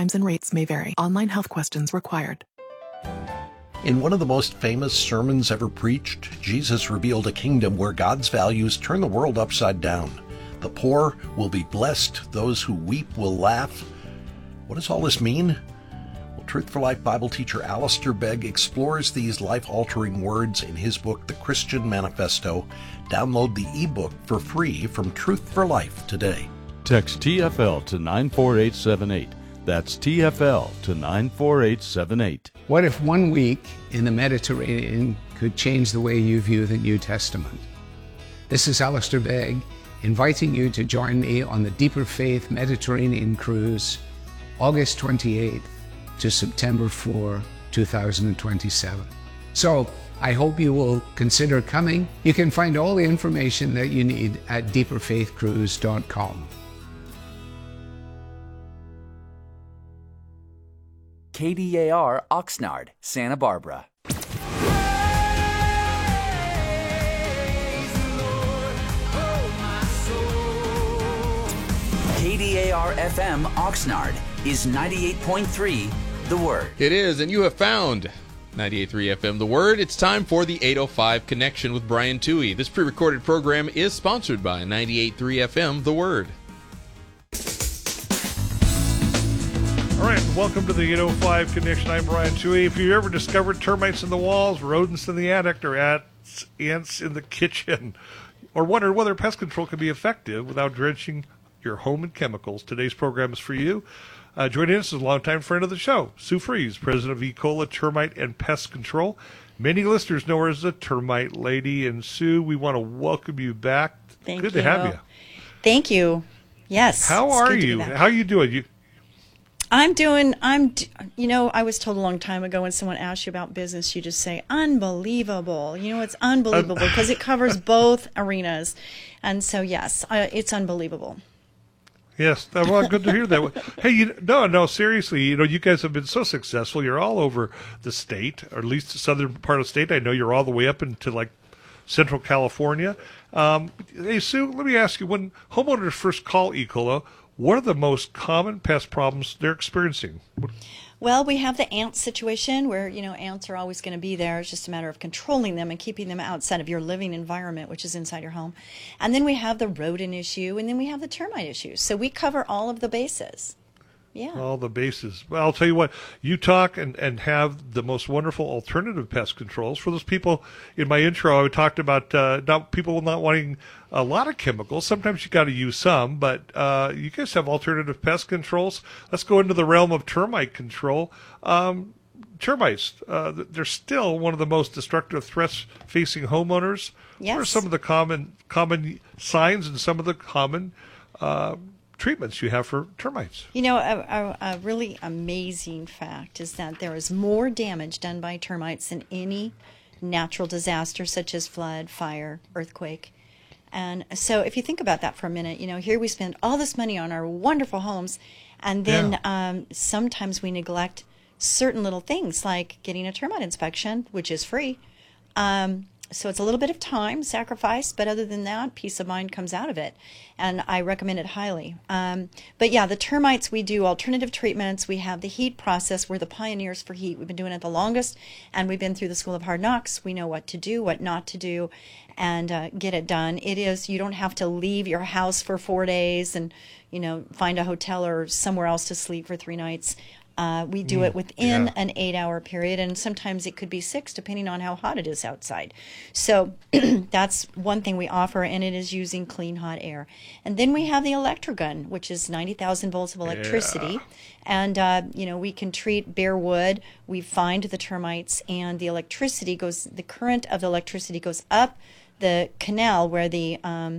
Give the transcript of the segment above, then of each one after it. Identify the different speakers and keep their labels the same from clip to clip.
Speaker 1: times and rates may vary. Online health questions required.
Speaker 2: In one of the most famous sermons ever preached, Jesus revealed a kingdom where God's values turn the world upside down. The poor will be blessed, those who weep will laugh. What does all this mean? Well, Truth for Life Bible teacher Alistair Begg explores these life-altering words in his book, The Christian Manifesto. Download the ebook for free from Truth for Life today.
Speaker 3: Text TFL to 94878. That's TFL to 94878.
Speaker 4: What if 1 week in the Mediterranean could change the way you view the New Testament? This is Alistair Begg, inviting you to join me on the Deeper Faith Mediterranean Cruise, August 28th to September 4, 2027. So, I hope you will consider coming. You can find all the information that you need at deeperfaithcruise.com.
Speaker 5: KDAR Oxnard, Santa Barbara. KDAR FM Oxnard is 98.3 The Word.
Speaker 6: It is, and you have found 98.3 FM The Word. It's time for the 805 Connection with Brian Toohey. This pre-recorded program is sponsored by 98.3 FM The Word.
Speaker 7: All right, welcome to the 805 Connection. I'm Brian Toohey. If you ever discovered termites in the walls, rodents in the attic, or ants in the kitchen, or wondered whether pest control can be effective without drenching your home in chemicals, today's program is for you. Joining us is a longtime friend of the show, Sue Fries, president of Ecola Termite and Pest Control. Many listeners know her as the Termite Lady. And Sue, we want to welcome you back.
Speaker 8: Thank
Speaker 7: you. Good to have you.
Speaker 8: Thank you. Yes.
Speaker 7: How are you? How are you doing?
Speaker 8: I was told a long time ago when someone asks you about business, you just say, unbelievable. It's unbelievable because it covers both arenas. And so, yes, it's unbelievable.
Speaker 7: Yes, well, good to hear that. Hey, no, seriously, you guys have been so successful. You're all over the state, or at least the southern part of the state. I know you're all the way up into, like, Central California. Hey, Sue, let me ask you, when homeowners first call Ecola, what are the most common pest problems they're experiencing?
Speaker 8: Well, we have the ant situation where, ants are always going to be there. It's just a matter of controlling them and keeping them outside of your living environment, which is inside your home. And then we have the rodent issue, and then we have the termite issue. So we cover all of the bases. Yeah. All
Speaker 7: the bases. Well, I'll tell you what, you talk and have the most wonderful alternative pest controls. For those people in my intro, I talked about people not wanting a lot of chemicals. Sometimes you got to use some, but you guys have alternative pest controls. Let's go into the realm of termite control. Termites, they're still one of the most destructive threats facing homeowners.
Speaker 8: Yes.
Speaker 7: What are some of the common signs and some of the common treatments you have for termites?
Speaker 8: A really amazing fact is that there is more damage done by termites than any natural disaster such as flood, fire, earthquake. And so if you think about that for a minute, here we spend all this money on our wonderful homes, and then sometimes we neglect certain little things like getting a termite inspection, which is free. So it's a little bit of time sacrifice, but other than that, peace of mind comes out of it. And I recommend it highly. But yeah, the termites, we do alternative treatments. We have the heat process. We're the pioneers for heat. We've been doing it the longest, and we've been through the School of Hard Knocks. We know what to do, what not to do, and get it done. You don't have to leave your house for 4 days and, find a hotel or somewhere else to sleep for 3 nights. We do it within an 8-hour period, and sometimes it could be 6, depending on how hot it is outside. So that's one thing we offer, and it is using clean, hot air. And then we have the Electrogun, which is 90,000 volts of electricity. And, we can treat bare wood. We find the termites, and the current of the electricity goes up the canal where the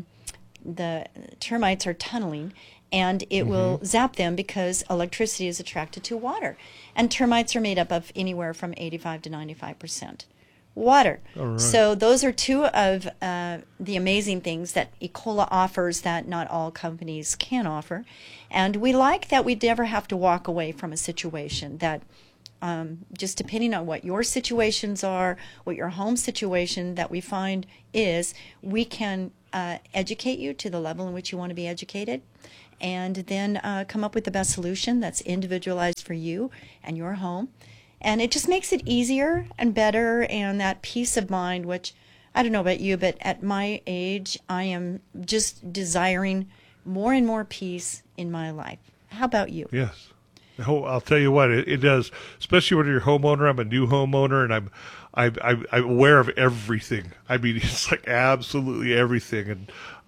Speaker 8: termites are tunneling, and it will zap them because electricity is attracted to water. And termites are made up of anywhere from 85 to 95% water. Right. So those are two of the amazing things that Ecola offers that not all companies can offer. And we like that we never have to walk away from a situation that just depending on what your situations are, what your home situation that we find is, we can educate you to the level in which you want to be educated. and then come up with the best solution that's individualized for you and your home. And it just makes it easier and better, and that peace of mind, which I don't know about you, but at my age, I am just desiring more and more peace in my life. How about you?
Speaker 7: Yes. Oh, I'll tell you what, it does, especially when you're a homeowner. I'm a new homeowner, and I'm aware of everything. I mean, it's like absolutely everything. And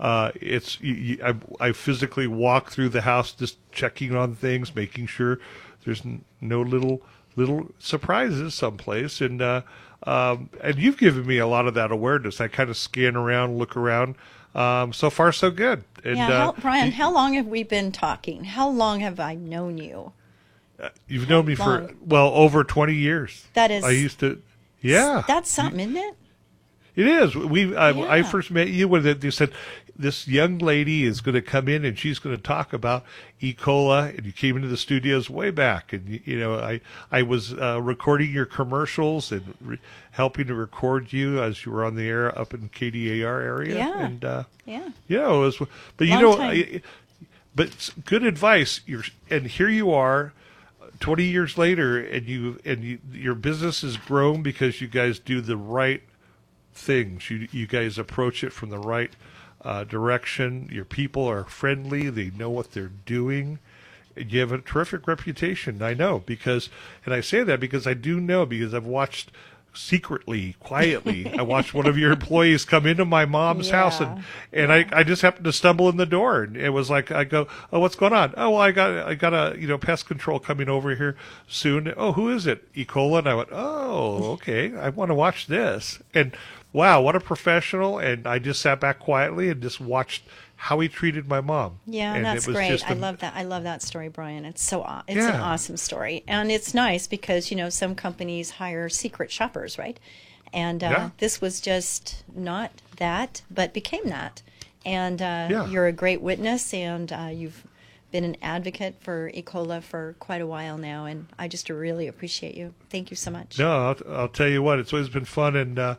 Speaker 7: I physically walk through the house just checking on things, making sure there's no little surprises someplace. And you've given me a lot of that awareness. I kind of scan around, look around. So far, so good. And,
Speaker 8: Brian, how long have we been talking? How long have I known you?
Speaker 7: You've known me for, over 20 years.
Speaker 8: That is.
Speaker 7: I used to, yeah.
Speaker 8: That's something, isn't it?
Speaker 7: It is. I first met you when they said, this young lady is going to come in and she's going to talk about E. coli, and you came into the studios way back, and I was recording your commercials and helping to record you as you were on the air up in KDAR area.
Speaker 8: Yeah.
Speaker 7: And
Speaker 8: it
Speaker 7: was. But but good advice. And here you are, 20 years later, and your business has grown because you guys do the right things. You guys approach it from the right direction. Your people are friendly. They know what they're doing. You have a terrific reputation. I know and I say that because I do know, because I've watched secretly, quietly. I watched one of your employees come into my mom's house, and I just happened to stumble in the door, and it was like, I go, oh, what's going on? Oh, well, I got a pest control coming over here soon. Oh, who is it? E. coli. And I went, oh, okay, I want to watch this. And wow, what a professional. And I just sat back quietly and just watched how he treated my mom.
Speaker 8: Yeah, and that's great. I love that. I love that story, Brian. It's an awesome story. And it's nice because, some companies hire secret shoppers, right? And this was just not that, but became that. And you're a great witness, and you've been an advocate for E. coli for quite a while now, and I just really appreciate you. Thank you so much.
Speaker 7: No, I'll tell you what, it's always been fun, and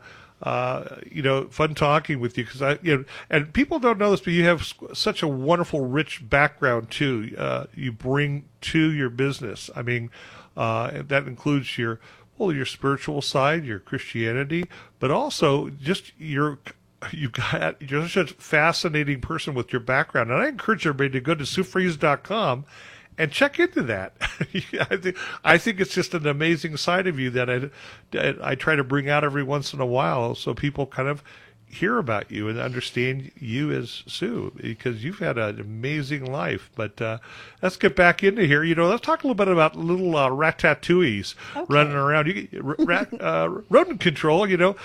Speaker 7: fun talking with you, because and people don't know this, but you have such a wonderful, rich background too. You bring to your business. I mean, that includes your spiritual side, your Christianity, but also just you're such a fascinating person with your background. And I encourage everybody to go to SueFries.com and check into that. I think it's just an amazing side of you that I try to bring out every once in a while, so people kind of hear about you and understand you as Sue, because you've had an amazing life. But let's get back into here. Let's talk a little bit about little ratatouilles running around. Rodent control.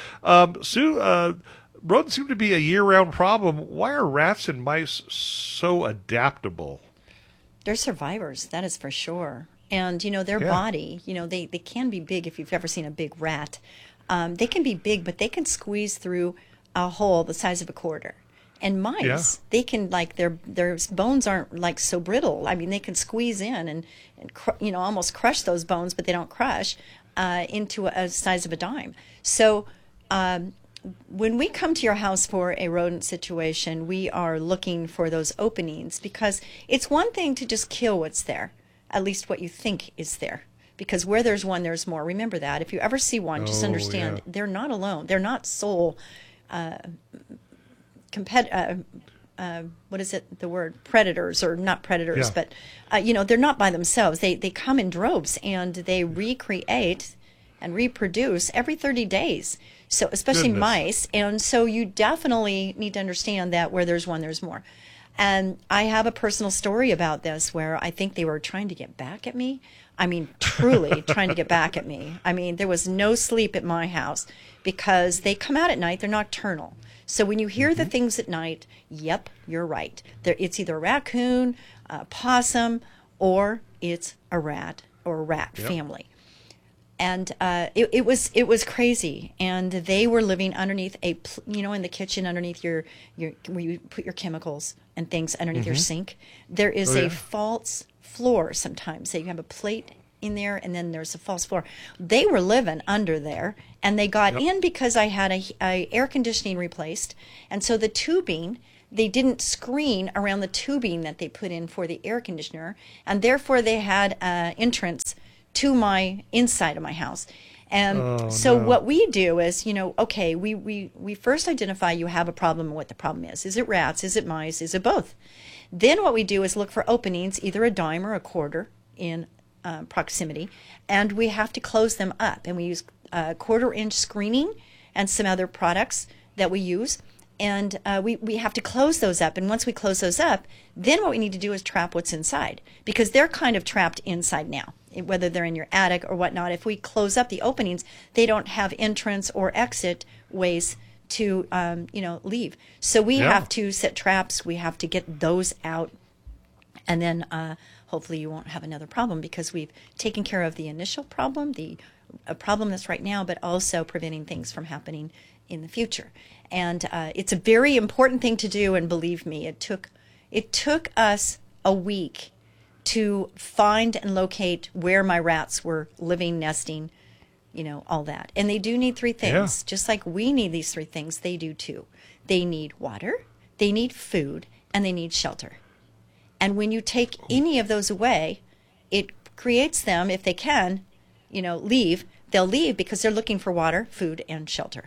Speaker 7: Sue. Rodents seem to be a year-round problem. Why are rats and mice so adaptable?
Speaker 8: They're survivors, that is for sure. And, their body, they can be big. If you've ever seen a big rat, they can be big, but they can squeeze through a hole the size of a quarter. And mice, they can, their bones aren't so brittle. I mean, they can squeeze in and almost crush those bones, but they don't crush into a size of a dime. So when we come to your house for a rodent situation, we are looking for those openings, because it's one thing to just kill what's there, at least what you think is there. Because where there's one, there's more. Remember that. If you ever see one, just understand they're not alone. They're not sole what is it, the word? Predators, or not predators, but, they're not by themselves. They come in droves, and they recreate and reproduce every 30 days. So especially mice. And so you definitely need to understand that where there's one, there's more. And I have a personal story about this where I think they were trying to get back at me. I mean, truly trying to get back at me. I mean, there was no sleep at my house because they come out at night. They're nocturnal. So when you hear the things at night, yep, you're right. It's either a raccoon, a possum, or it's a rat or a rat family. And it was crazy, and they were living underneath in the kitchen, underneath your where you put your chemicals and things underneath your sink. There is a false floor sometimes. So you have a plate in there, and then there's a false floor. They were living under there, and they got in because I had a air conditioning replaced, and so the tubing they didn't screen around the tubing that they put in for the air conditioner, and therefore they had entrance to my inside of my house. And what we do is, okay, we first identify you have a problem and what the problem is. Is it rats? Is it mice? Is it both? Then what we do is look for openings, either a dime or a quarter in proximity, and we have to close them up. And we use quarter-inch screening and some other products that we use. And we have to close those up. And once we close those up, then what we need to do is trap what's inside, because they're kind of trapped inside now, whether they're in your attic or whatnot. If we close up the openings, they don't have entrance or exit ways to, leave. So we have to set traps. We have to get those out. And then hopefully you won't have another problem, because we've taken care of the initial problem, a problem that's right now, but also preventing things from happening in the future. And it's a very important thing to do, and believe me, it took us a week to find and locate where my rats were living, nesting, all that. And they do need three things. Just like we need these three things, they do too. They need water, they need food, and they need shelter. And when you take any of those away, it creates them, if they can, leave, they'll leave because they're looking for water, food, and shelter.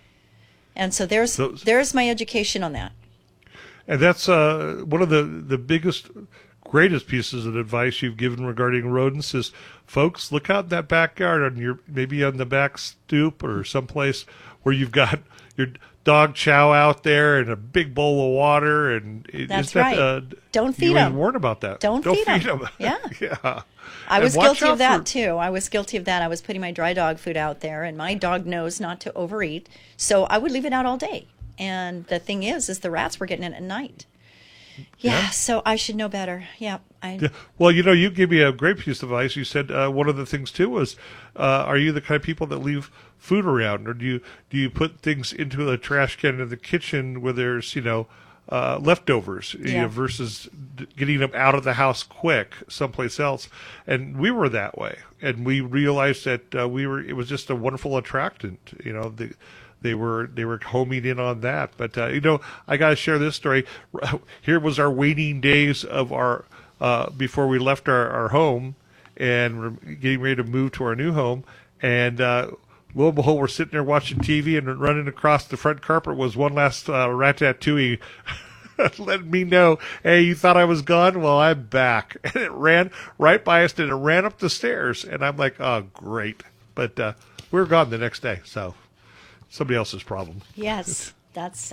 Speaker 8: And so there's my education on that.
Speaker 7: And that's one of the biggest, greatest pieces of advice you've given regarding rodents is, folks, look out in that backyard, maybe on the back stoop or someplace where you've got your dog chow out there and a big bowl of water. And
Speaker 8: that's right. Don't feed them.
Speaker 7: You warn about that.
Speaker 8: Don't feed them. Yeah.
Speaker 7: Yeah.
Speaker 8: I was guilty of that too. I was guilty of that. I was putting my dry dog food out there, and my dog knows not to overeat, so I would leave it out all day. And the thing is the rats were getting it at night. Yeah. So I should know better. Yeah.
Speaker 7: Well, you gave me a great piece of advice. You said one of the things too was, are you the kind of people that leave food around, or do you put things into the trash can in the kitchen where there's leftovers, versus getting them out of the house quick someplace else? And we were that way, and we realized that it was just a wonderful attractant. They were homing in on that. But I got to share this story. Here was our waiting days of our before we left our home, and we're getting ready to move to our new home, and lo and behold, we're sitting there watching TV, and running across the front carpet was one last ratatouille letting me know, hey, you thought I was gone? Well, I'm back. And it ran right by us, and it ran up the stairs. And I'm like, oh, great. But we were gone the next day, so somebody else's problem.
Speaker 8: Yes, that's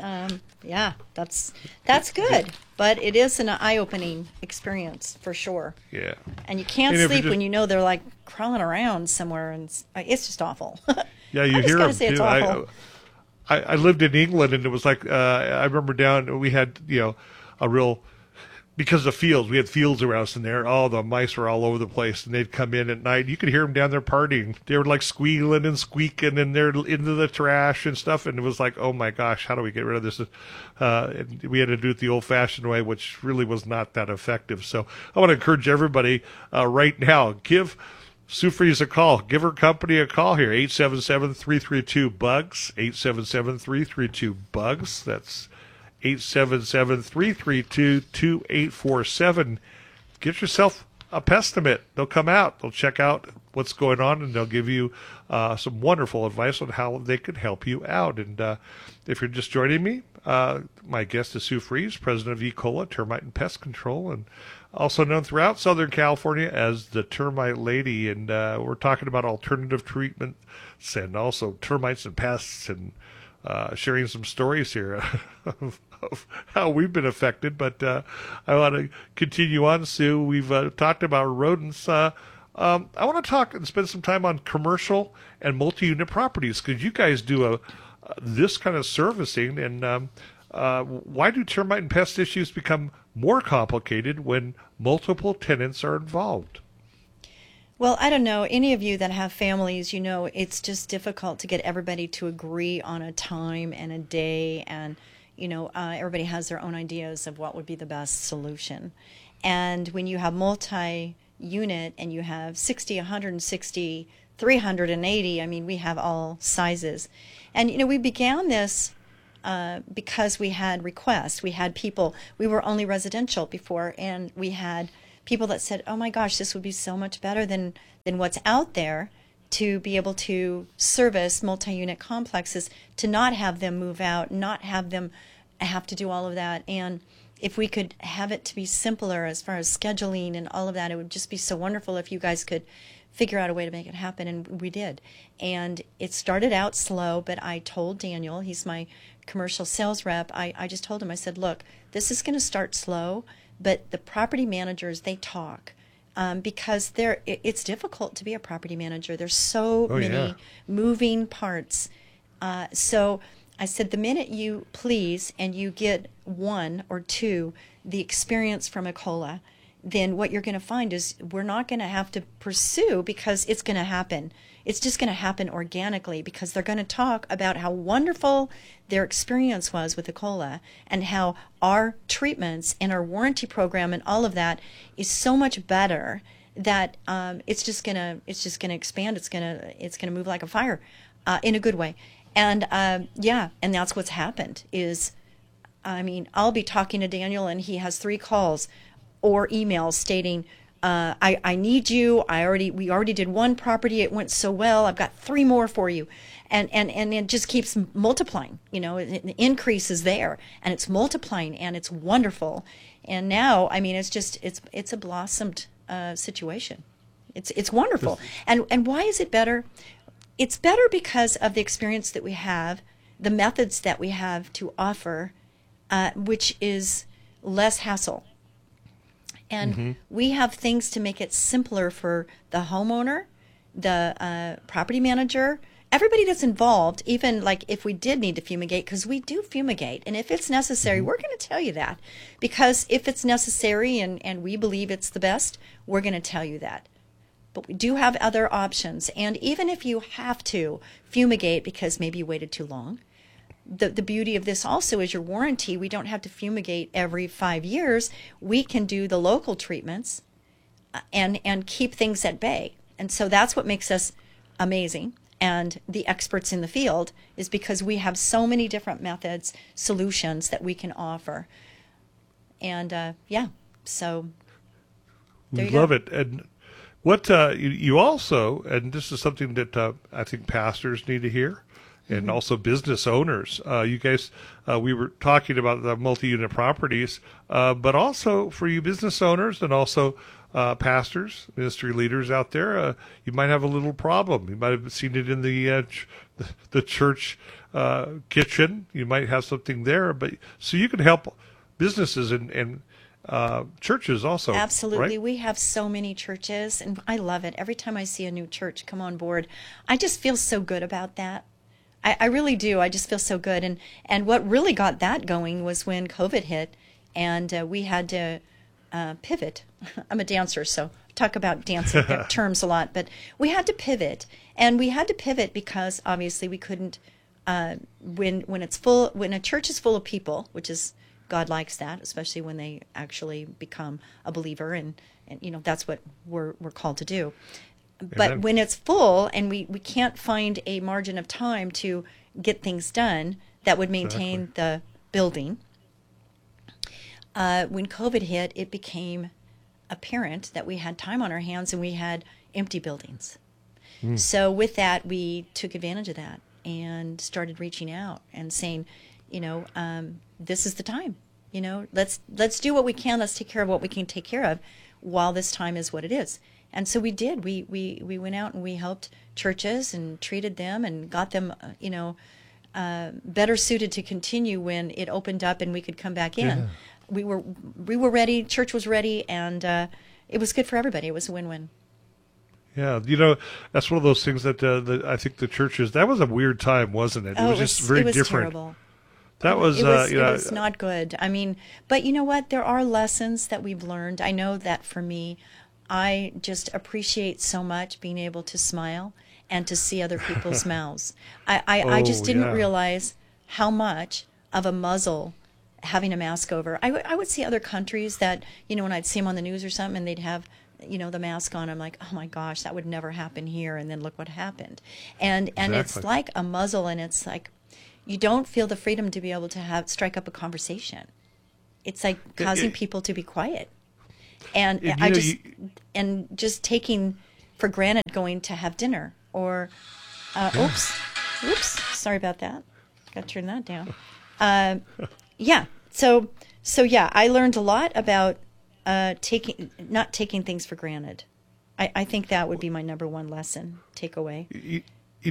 Speaker 8: good. But it is an eye-opening experience for sure.
Speaker 7: Yeah.
Speaker 8: And you can't sleep when they're like crawling around somewhere, and it's just awful.
Speaker 7: Yeah, you hear them
Speaker 8: too.
Speaker 7: It's awful. I lived in England, and it was like I remember we had a real, because of fields, we had fields around us, and there the mice were all over the place, and they'd come in at night. You could hear them down there partying. They were like squealing and squeaking, and they're into the trash and stuff. And it was like, oh my gosh, how do we get rid of this? And we had to do it the old-fashioned way, which really was not that effective. So I want to encourage everybody right now, give Sue Fries a call. Give her company a call here, 877-332-BUGS, 877-332-BUGS. That's 877-332-2847. Get yourself a Pestimit. They'll come out. They'll check out what's going on, and they'll give you some wonderful advice on how they could help you out. And if you're just joining me, my guest is Sue Fries, president of ECOLA, Termite and Pest Control, and also known throughout Southern California as the Termite Lady. And we're talking about alternative treatments and also termites and pests, and sharing some stories here of how we've been affected. But I want to continue on, Sue. We've talked about rodents. I want to talk and spend some time on commercial and multi-unit properties, because you guys do this kind of servicing. And why do termite and pest issues become more complicated when multiple tenants are involved?
Speaker 8: Well, I don't know. Any of you that have families, it's just difficult to get everybody to agree on a time and a day. And, everybody has their own ideas of what would be the best solution. And when you have multi-unit and you have 60, 160, 380, we have all sizes. And, we began this because we had requests. We had people, we were only residential before, and we had people that said, oh my gosh, this would be so much better than what's out there, to be able to service multi-unit complexes, to not have them move out, not have them have to do all of that. And if we could have it to be simpler as far as scheduling and all of that, it would just be so wonderful if you guys could figure out a way to make it happen. And we did. And it started out slow, but I told Daniel, he's my commercial sales rep, I just told him, I said, look, this is going to start slow, but the property managers, they talk. Because it's difficult to be a property manager. There's so many moving parts. So I said, the minute you please and you get one or two, the experience from a COLA, then what you're going to find is we're not going to have to pursue, because it's going to happen. It's just going to happen organically, because they're going to talk about how wonderful their experience was with the COLA, and how our treatments and our warranty program and all of that is so much better that it's just going to expand. It's going to move like a fire, in a good way. And and that's what's happened. I'll be talking to Daniel, and he has 3 calls or emails stating, I need you. We already did 1 property. It went so well. I've got 3 more for you. And it just keeps multiplying. The increase is there, and it's multiplying, and it's wonderful. And now, it's a blossomed situation. It's wonderful. And why is it better? It's better because of the experience that we have, the methods that we have to offer, which is less hassle. And we have things to make it simpler for the homeowner, the property manager, everybody that's involved, even like if we did need to fumigate, because we do fumigate. And if it's necessary, we're going to tell you that. Because if it's necessary and we believe it's the best, we're going to tell you that. But we do have other options. And even if you have to fumigate because maybe you waited too long, the beauty of this also is your warranty. We don't have to fumigate every 5 years. We can do the local treatments and keep things at bay. And so that's what makes us amazing and the experts in the field, is because we have so many different methods, solutions that we can offer. And so there
Speaker 7: we
Speaker 8: you
Speaker 7: love
Speaker 8: go.
Speaker 7: it. And what you also, and this is something that I think pastors need to hear, and also business owners. You guys, we were talking about the multi-unit properties, but also for you business owners and also pastors, ministry leaders out there, you might have a little problem. You might have seen it in the church kitchen. You might have something there, but so you can help businesses and churches also.
Speaker 8: Absolutely.
Speaker 7: Right?
Speaker 8: We have so many churches, and I love it. Every time I see a new church come on board, I just feel so good about that. I really do. I just feel so good. And what really got that going was when COVID hit, and we had to pivot. I'm a dancer, so I talk about dancing terms a lot, but we had to pivot. And we had to pivot because obviously we couldn't, when a church is full of people, which is, God likes that, especially when they actually become a believer, and that's what we're called to do. But when it's full and we can't find a margin of time to get things done that would maintain the building, when COVID hit, it became apparent that we had time on our hands and we had empty buildings. So with that, we took advantage of that and started reaching out and saying, this is the time. Let's do what we can. Let's take care of what we can take care of while this time is what it is. And so we did. We went out and we helped churches and treated them and got them, better suited to continue when it opened up and we could come back in. Yeah. We were ready. Church was ready, and it was good for everybody. It was a win-win.
Speaker 7: Yeah, that's one of those things that I think the churches. That was a weird time, wasn't it? It was just very different.
Speaker 8: Terrible.
Speaker 7: That was,
Speaker 8: it was not good. But you know what? There are lessons that we've learned. I know that for me, I just appreciate so much being able to smile and to see other people's mouths. I just didn't realize how much of a muzzle having a mask over. I would see other countries that, when I'd see them on the news or something and they'd have, the mask on, I'm like, oh my gosh, that would never happen here. And then look what happened. And exactly. It's like a muzzle, and it's like, you don't feel the freedom to be able to strike up a conversation. It's like causing people to be quiet. And and just taking for granted going to have dinner or, oops, sorry about that. Got to turn that down. So yeah, I learned a lot about not taking things for granted. I think that would be my number one lesson, takeaway.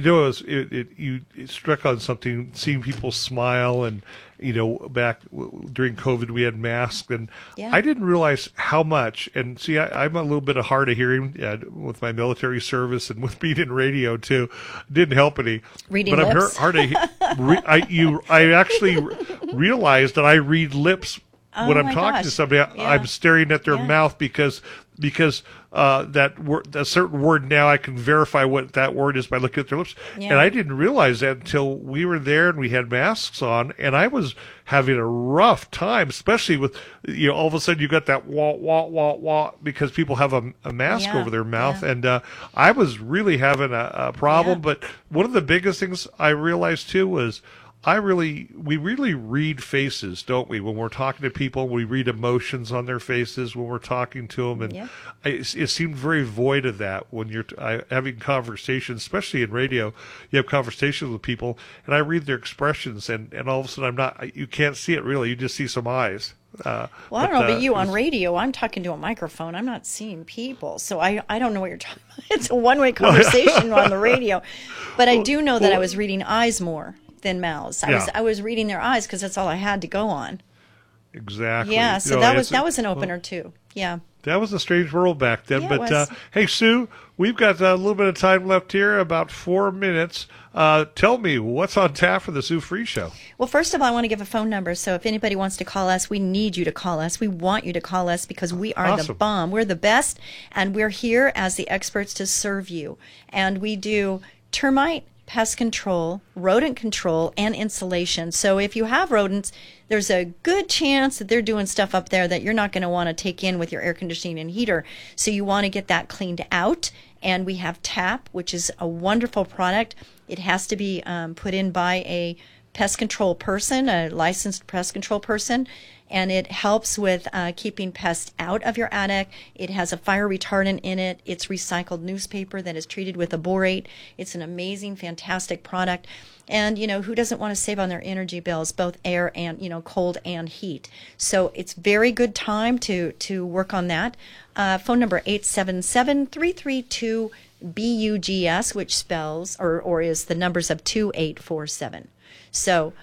Speaker 7: It struck on something, seeing people smile, and back during COVID we had masks, and I didn't realize how much. And see, I'm a little bit of hard of hearing with my military service and with being in radio too. Didn't help any.
Speaker 8: Reading
Speaker 7: but
Speaker 8: lips.
Speaker 7: I'm hard of. I actually realized that I read lips when I'm talking to somebody. I'm staring at their mouth because that word, a certain word, now I can verify what that word is by looking at their lips. And I didn't realize that until we were there and we had masks on, and I was having a rough time, especially with, all of a sudden you got that wah, wah, wah, wah, because people have a mask over their mouth. And I was really having a problem. But one of the biggest things I realized too was we really read faces, don't we? When we're talking to people, we read emotions on their faces when we're talking to them. And it seemed very void of that when you're having conversations, especially in radio. You have conversations with people, and I read their expressions, and all of a sudden you can't see it really. You just see some eyes.
Speaker 8: I don't know about you. On radio, I'm talking to a microphone. I'm not seeing people. So I don't know what you're talking about. It's a one-way conversation on the radio. But I do know that I was reading eyes more than mouths. I was reading their eyes because that's all I had to go on.
Speaker 7: Exactly.
Speaker 8: Yeah, so that was an opener too. Yeah.
Speaker 7: That was a strange world back then.
Speaker 8: Yeah,
Speaker 7: but hey, Sue, we've got a little bit of time left here, about 4 minutes. Tell me, what's on tap for the Sue Free Show?
Speaker 8: Well, first of all, I want to give a phone number. So if anybody wants to call us, we need you to call us. We want you to call us because we are the bomb. We're the best, and we're here as the experts to serve you. And we do termite, pest control, rodent control, and insulation. So if you have rodents, there's a good chance that they're doing stuff up there that you're not going to want to take in with your air conditioning and heater. So you want to get that cleaned out. And we have TAP, which is a wonderful product. It has to be put in by a pest control person, a licensed pest control person, and it helps with keeping pests out of your attic. It has a fire retardant in it. It's recycled newspaper that is treated with a borate. It's an amazing, fantastic product. And, who doesn't want to save on their energy bills, both air and, cold and heat? So it's very good time to work on that. Phone number 877-332-BUGS, which spells or is the numbers of 2847. So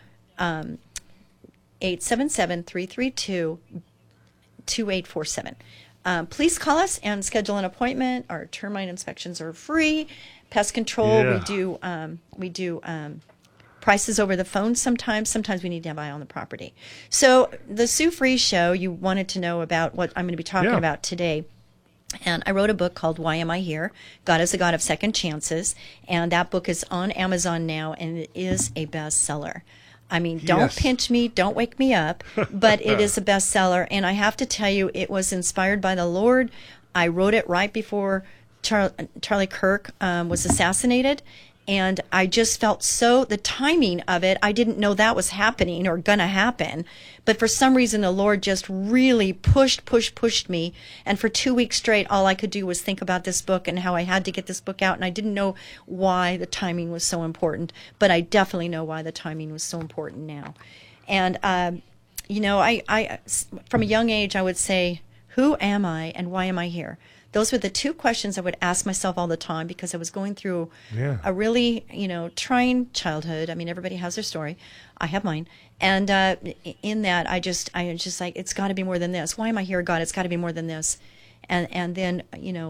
Speaker 8: 877-332-2847. Please call us and schedule an appointment. Our termite inspections are free. Pest control, we do prices over the phone sometimes. Sometimes we need to have eye on the property. So the Sue Free Show, you wanted to know about what I'm going to be talking about today. And I wrote a book called Why Am I Here? God is the God of Second Chances. And that book is on Amazon now, and it is a bestseller. I mean, don't pinch me, don't wake me up, but it is a bestseller. And I have to tell you, it was inspired by the Lord. I wrote it right before Charlie Kirk was assassinated. And I just felt the timing of it, I didn't know that was happening or going to happen. But for some reason, the Lord just really pushed me. And for 2 weeks straight, all I could do was think about this book and how I had to get this book out. And I didn't know why the timing was so important. But I definitely know why the timing was so important now. And, I from a young age, I would say, who am I and why am I here? Those were the two questions I would ask myself all the time because I was going through a really, trying childhood. I mean, everybody has their story. I have mine. And in that, I was just like, it's got to be more than this. Why am I here, God? It's got to be more than this. And then,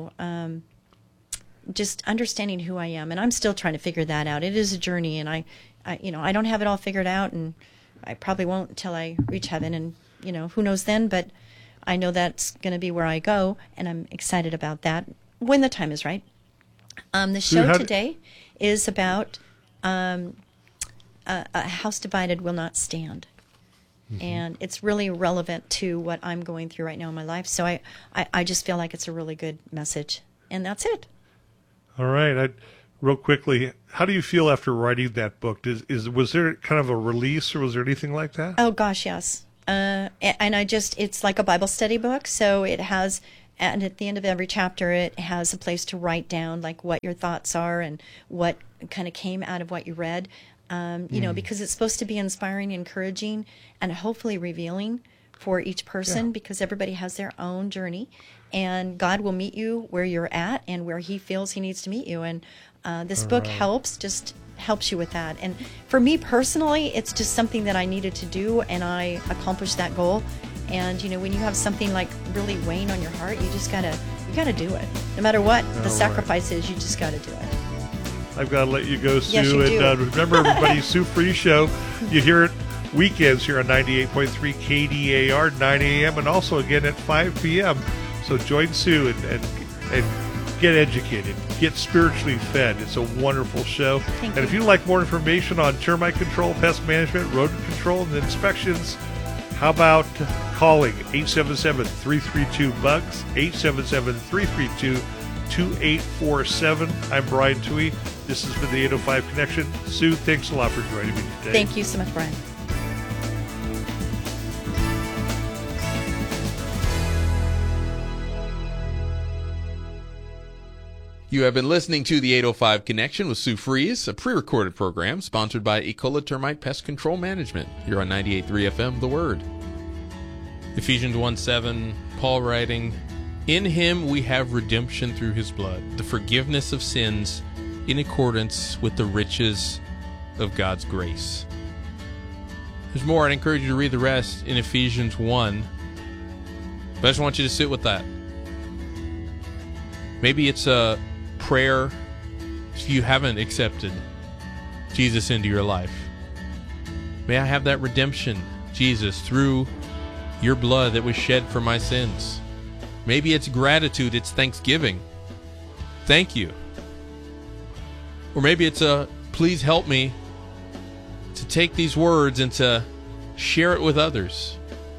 Speaker 8: just understanding who I am. And I'm still trying to figure that out. It is a journey, and I don't have it all figured out, and I probably won't until I reach heaven, and, who knows then, but I know that's going to be where I go, and I'm excited about that when the time is right. The show today is about a house divided will not stand. Mm-hmm. And it's really relevant to what I'm going through right now in my life. So I just feel like it's a really good message. And that's it.
Speaker 7: All right. real quickly, how do you feel after writing that book? Was there kind of a release, or was there anything like that?
Speaker 8: Oh gosh, yes. And it's like a Bible study book, so it has, and at the end of every chapter, it has a place to write down like what your thoughts are and what kind of came out of what you read. Because it's supposed to be inspiring, encouraging, and hopefully revealing for each person, because everybody has their own journey, and God will meet you where you're at and where He feels He needs to meet you. And this book helps you with that. And for me personally, it's just something that I needed to do, and I accomplished that goal. And when you have something like really weighing on your heart, you gotta do it. No matter what the sacrifice is, you just gotta do it.
Speaker 7: I've got to let you go, Sue.
Speaker 8: Yes, you do.
Speaker 7: And remember, everybody, Sue Fries Show. You hear it weekends here on 98.3 KDAR, 9 a.m., and also again at 5 p.m. So join Sue and get educated, get spiritually fed. It's a wonderful show.
Speaker 8: Thank
Speaker 7: and
Speaker 8: you.
Speaker 7: if you'd like more information on termite control, pest management, rodent control, and inspections, how about calling 877-332-BUGS, 877-332-2847. I'm Brian Tuohy. This has been the 805 Connection. Sue, thanks a lot for joining me today.
Speaker 8: Thank you so much, Brian.
Speaker 6: You have been listening to the 805 Connection with Sue Fries, a pre-recorded program sponsored by Ecola Termite Pest Control Management here on 98.3 FM, The Word. Ephesians 1:7, Paul writing, "In him we have redemption through his blood, the forgiveness of sins in accordance with the riches of God's grace." There's more. I'd encourage you to read the rest in Ephesians 1. But I just want you to sit with that. Maybe it's a prayer if you haven't accepted Jesus into your life. May I have that redemption, Jesus, through your blood that was shed for my sins. Maybe it's gratitude, it's thanksgiving. Thank you. Or maybe it's a please help me to take these words and to share it with others.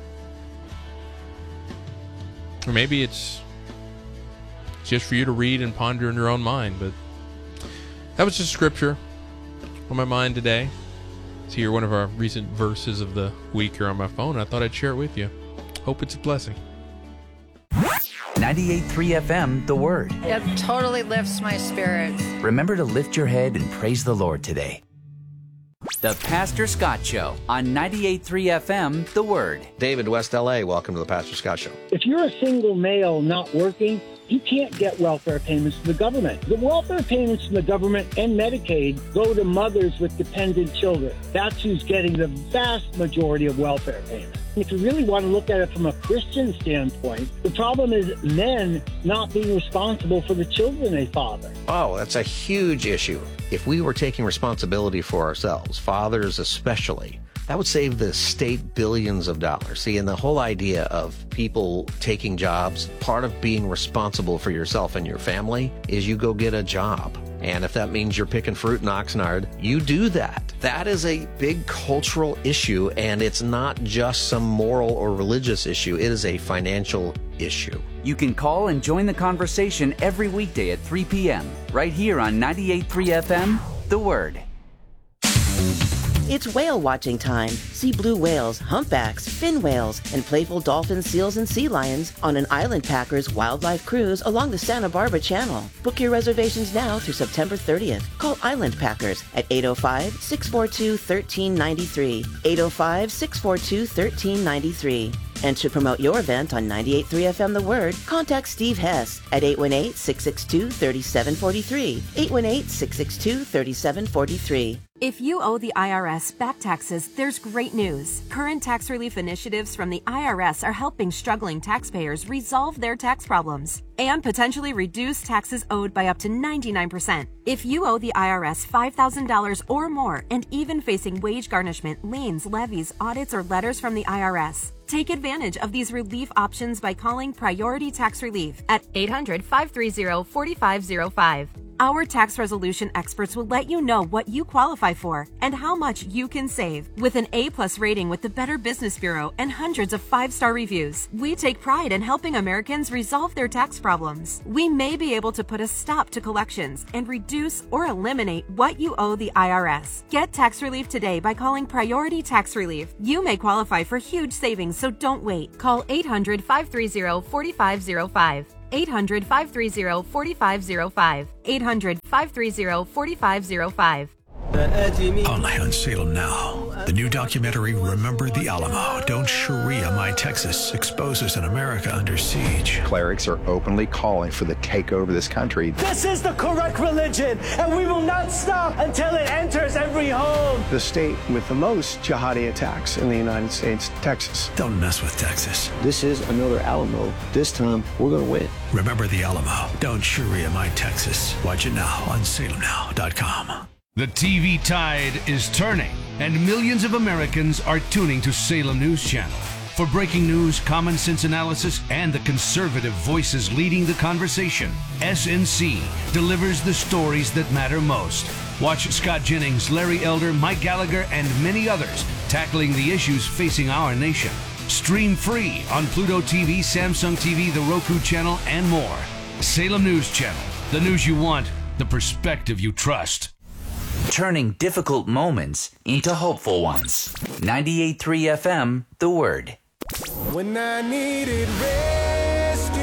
Speaker 6: Or maybe it's just for you to read and ponder in your own mind. But that was just scripture on my mind today. It's here, one of our recent verses of the week here on my phone. I thought I'd share it with you. Hope it's a blessing.
Speaker 5: 98.3 FM, The Word.
Speaker 9: It totally lifts my spirits.
Speaker 5: Remember to lift your head and praise the Lord today. The Pastor Scott Show on 98.3 FM, The Word.
Speaker 2: David, West LA, welcome to the Pastor Scott Show.
Speaker 10: If you're a single male not working, you can't get welfare payments from the government. The welfare payments from the government and Medicaid go to mothers with dependent children. That's who's getting the vast majority of welfare payments. If you really want to look at it from a Christian standpoint, the problem is men not being responsible for the children they father.
Speaker 2: Oh, that's a huge issue. If we were taking responsibility for ourselves, fathers especially, that would save the state billions of dollars. See, and the whole idea of people taking jobs, part of being responsible for yourself and your family is you go get a job. And if that means you're picking fruit in Oxnard, you do that. That is a big cultural issue, and it's not just some moral or religious issue. It is a financial issue.
Speaker 5: You can call and join the conversation every weekday at 3 p.m. right here on 98.3 FM, The Word.
Speaker 11: It's whale watching time. See blue whales, humpbacks, fin whales, and playful dolphins, seals, and sea lions on an Island Packers wildlife cruise along the Santa Barbara Channel. Book your reservations now through September 30th. Call Island Packers at 805-642-1393. 805-642-1393. And to promote your event on 98.3 FM The Word, contact Steve Hess at 818-662-3743. 818-662-3743.
Speaker 12: If you owe the IRS back taxes, there's great news. Current tax relief initiatives from the IRS are helping struggling taxpayers resolve their tax problems and potentially reduce taxes owed by up to 99%. If you owe the IRS $5,000 or more and even facing wage garnishment, liens, levies, audits, or letters from the IRS, take advantage of these relief options by calling Priority Tax Relief at 800-530-4505. Our tax resolution experts will let you know what you qualify for and how much you can save. With an A+ rating with the Better Business Bureau and hundreds of 5-star reviews, we take pride in helping Americans resolve their tax problems. We may be able to put a stop to collections and reduce or eliminate what you owe the IRS. Get tax relief today by calling Priority Tax Relief. You may qualify for huge savings, so don't wait. Call 800-530-4505. 800-530-4505. 800-530-4505.
Speaker 13: Only on Salem Now. The new documentary, Remember the Alamo, Don't Sharia My Texas, exposes an America under siege.
Speaker 14: Clerics are openly calling for the takeover of this country.
Speaker 15: This is the correct religion, and we will not stop until it enters every home.
Speaker 16: The state with the most jihadi attacks in the United States, Texas.
Speaker 13: Don't mess with Texas.
Speaker 16: This is another Alamo. This time, we're going to win.
Speaker 13: Remember the Alamo, Don't Sharia My Texas. Watch it now on salemnow.com.
Speaker 17: The TV tide is turning, and millions of Americans are tuning to Salem News Channel. For breaking news, common sense analysis, and the conservative voices leading the conversation, SNC delivers the stories that matter most. Watch Scott Jennings, Larry Elder, Mike Gallagher, and many others tackling the issues facing our nation. Stream free on Pluto TV, Samsung TV, the Roku channel, and more. Salem News Channel. The news you want, the perspective you trust.
Speaker 5: Turning difficult moments into hopeful ones. 98.3 FM, The Word.
Speaker 18: When I needed rescue,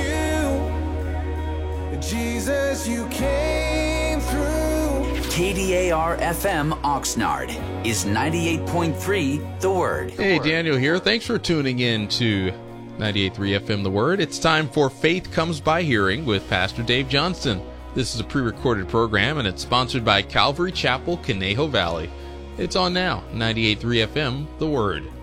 Speaker 18: Jesus, you came through.
Speaker 5: KDAR FM Oxnard is 98.3 The Word.
Speaker 6: Hey, Daniel here. Thanks for tuning in to 98.3 FM The Word. It's time for Faith Comes by Hearing with Pastor Dave Johnston. This is a pre-recorded program, and it's sponsored by Calvary Chapel, Conejo Valley. It's on now, 98.3 FM, The Word.